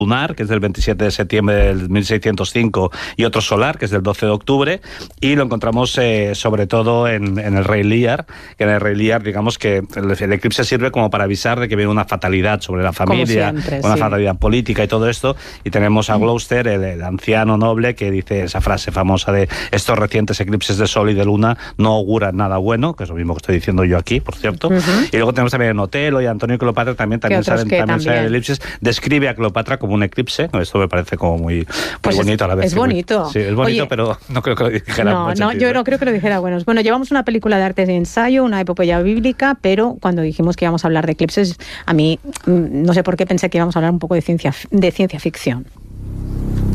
lunar, que es del 27 de septiembre del 1605, y otro solar, que es del 12 de octubre, y lo encontramos sobre todo en el Rey Lear, que en el Rey Lear, digamos que el eclipse sirve como para avisar de que viene una fatalidad sobre la familia, siempre, una fatalidad política y todo esto, y tenemos a Gloucester, el anciano noble, que dice esa frase famosa de estos recientes eclipses de sol y de luna no auguran nada bueno, que es lo mismo que estoy diciendo yo aquí, por cierto. Y luego tenemos también a Otelo y Antonio y Cleopatra, también salen eclipses, describe a Cleopatra como un eclipse. Esto me parece como muy bonito a la vez. Es bonito. Sí, es bonito. Oye, pero no creo que lo dijera. Yo no creo que lo dijera. Bueno, llevamos una película de arte de ensayo, una epopeya bíblica, pero cuando dijimos que íbamos a hablar de eclipses, a mí no sé por qué pensé que íbamos a hablar un poco de ciencia ficción.